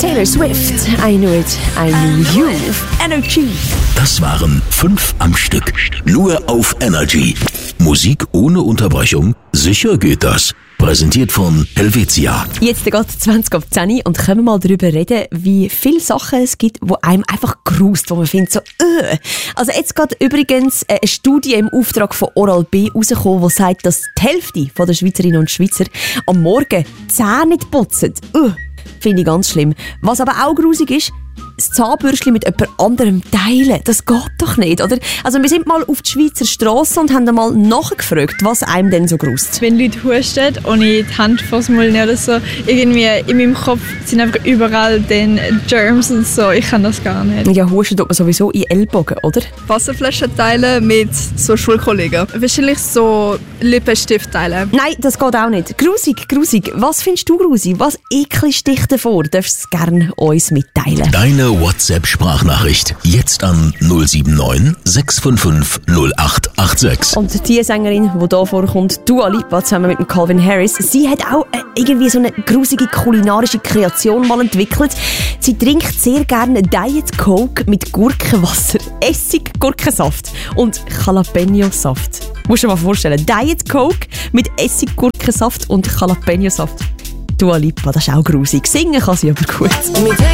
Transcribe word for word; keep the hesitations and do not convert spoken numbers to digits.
Taylor Swift, I Knew It, I Knew You, Energy. Das waren fünf am Stück. Nur auf Energy. Musik ohne Unterbrechung? Sicher geht das. Präsentiert von Helvetia. Jetzt geht zwanzig auf zehn und können wir mal darüber reden, wie viele Sachen es gibt, die einem einfach grust, wo man findet so, äh. Also jetzt geht übrigens eine Studie im Auftrag von Oral B rausgekommen, die sagt, dass die Hälfte der Schweizerinnen und Schweizer am Morgen die Zähne nicht putzen. Äh. Finde ich ganz schlimm. Was aber auch grusig ist, das Zahnbürstchen mit jemand anderem teilen. Das geht doch nicht, oder? Also wir sind mal auf die Schweizer Strasse und haben mal nachgefragt, was einem denn so grust. Wenn Leute husten, ohne die Hand vors Mund oder so, irgendwie in meinem Kopf sind einfach überall den Germs und so. Ich kann das gar nicht. Ja, husten tut man sowieso in Ellbogen, oder? Wasserflaschen teilen mit so Schulkollegen. Wahrscheinlich so Lippenstift teilen. Nein, das geht auch nicht. Grusig, grusig. Was findest du grusig? Was ekelst dich davor? Darfst du gerne uns mitteilen. Deine WhatsApp-Sprachnachricht. Jetzt an null sieben neun sechs fünf fünf null acht acht sechs. Und die Sängerin, die hier vorkommt, Dua Lipa, zusammen mit dem Calvin Harris, sie hat auch äh, irgendwie so eine grusige kulinarische Kreation mal entwickelt. Sie trinkt sehr gerne Diet Coke mit Gurkenwasser, Essig, Gurkensaft und Jalapeno-Saft. Musst du dir mal vorstellen, Diet Coke mit Essig, Gurkensaft und Jalapeno-Saft. Dua Lipa, das ist auch grusig. Singen kann sie aber gut.